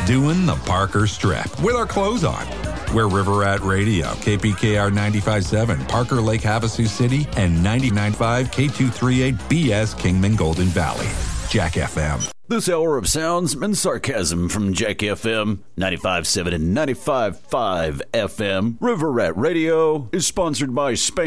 doing the Parker Strip with our clothes on. We're River Rat Radio, KPKR 95.7, Parker Lake Havasu City, and 99.5 K238 BS Kingman Golden Valley. Jack FM. This hour of sounds and sarcasm from Jack FM 95.7 and 95.5 FM. River Rat Radio is sponsored by Spank